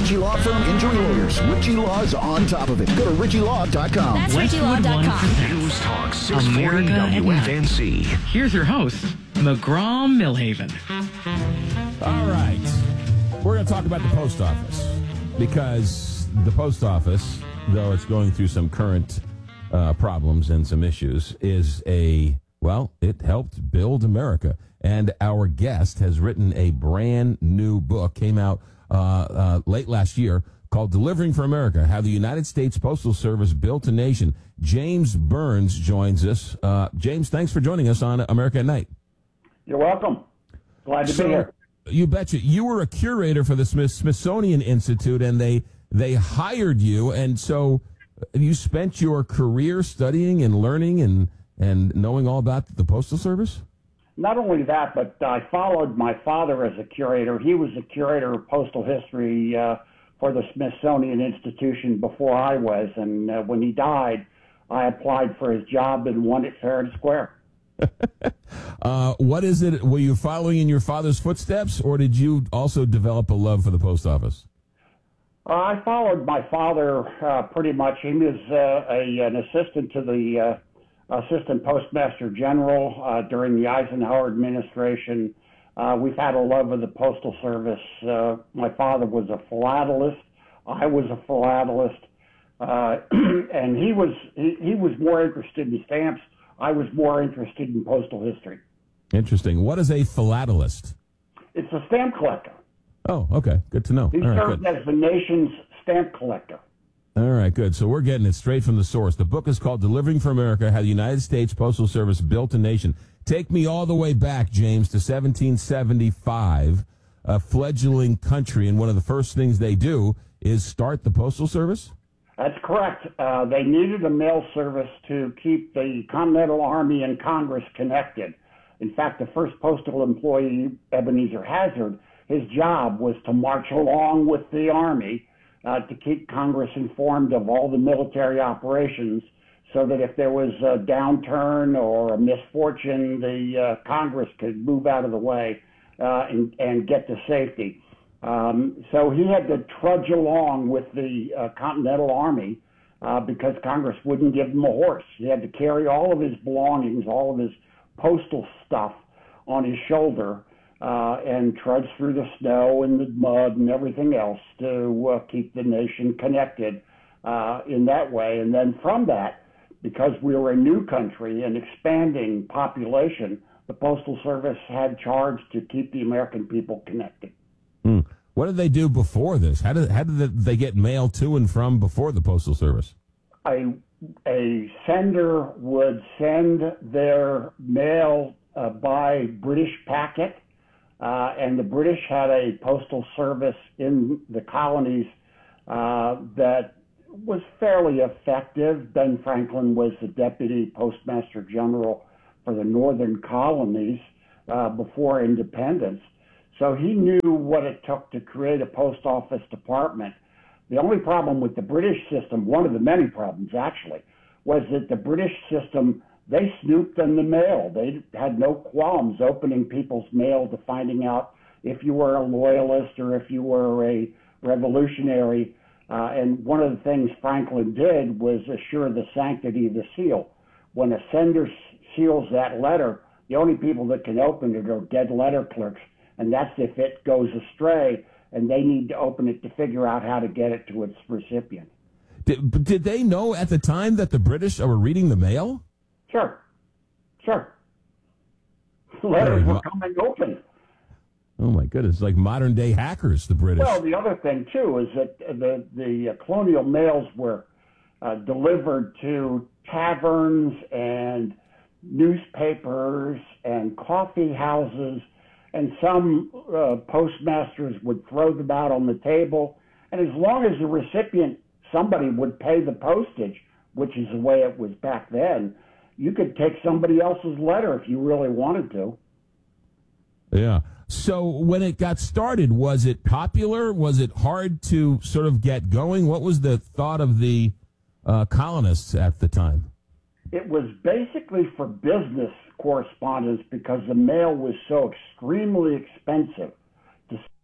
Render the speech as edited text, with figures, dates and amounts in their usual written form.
Ritchie Law Firm Injury Lawyers. Ritchie Law's on top of it. Go to ritchielaw.com. That's ritchielaw.com. News Talk 640 WNC. Here's your host, McGraw Millhaven. All right. We're going to talk about the post office because the post office, though it's going through some current problems and some issues, it helped build America. And our guest has written a brand new book, came out late last year, called Delivering for America, How the United States Postal Service Built a Nation. James Burns joins us. James, thanks for joining us on America at Night. You're welcome. Glad to be here. You betcha. You were a curator for the Smithsonian Institute, and they hired you, and so you spent your career studying and learning and knowing all about the Postal Service? Not only that, but I followed my father as a curator. He was a curator of postal history for the Smithsonian Institution before I was, and when he died, I applied for his job and won it fair and square. What is it? Were you following in your father's footsteps, or did you also develop a love for the post office? I followed my father pretty much. He was an assistant to the Assistant Postmaster General during the Eisenhower administration. We've had a love of the Postal Service. My father was a philatelist. I was a philatelist. And he was more interested in stamps. I was more interested in postal history. Interesting. What is a philatelist? It's a stamp collector. Oh, okay. Good to know. He served as the nation's stamp collector. All right, good. So we're getting it straight from the source. The book is called Delivering for America, How the United States Postal Service Built a Nation. Take me all the way back, James, to 1775, a fledgling country, and one of the first things they do is start the Postal Service? That's correct. They needed a mail service to keep the Continental Army and Congress connected. In fact, the first postal employee, Ebenezer Hazard, his job was to march along with the Army to keep Congress informed of all the military operations so that if there was a downturn or a misfortune, the Congress could move out of the way and get to safety. So he had to trudge along with the Continental Army because Congress wouldn't give him a horse. He had to carry all of his belongings, all of his postal stuff on his shoulder and trudge through the snow and the mud and everything else to keep the nation connected in that way. And then from that, because we were a new country and expanding population, the Postal Service had charge to keep the American people connected. What did they do before this? How did they get mail to and from before the Postal Service? A sender would send their mail by British packet, and the British had a postal service in the colonies that was fairly effective. Ben Franklin was the Deputy Postmaster General for the northern colonies before independence. So he knew what it took to create a post office department. The only problem with the British system, one of the many problems actually, was that the British system, they snooped in the mail. They had no qualms opening people's mail to finding out if you were a loyalist or if you were a revolutionary. And one of the things Franklin did was assure the sanctity of the seal. When a sender seals that letter, the only people that can open it are dead letter clerks. And that's if it goes astray and they need to open it to figure out how to get it to its recipient. Did they know at the time that the British were reading the mail? Sure. Letters were coming open. Oh, my goodness. Like modern-day hackers, the British. Well, the other thing, too, is that the colonial mails were delivered to taverns and newspapers and coffee houses, and some postmasters would throw them out on the table. And as long as the recipient, somebody would pay the postage, which is the way it was back then, you could take somebody else's letter if you really wanted to. Yeah. So when it got started, was it popular? Was it hard to sort of get going? What was the thought of the colonists at the time? It was basically for business correspondence because the mail was so extremely expensive to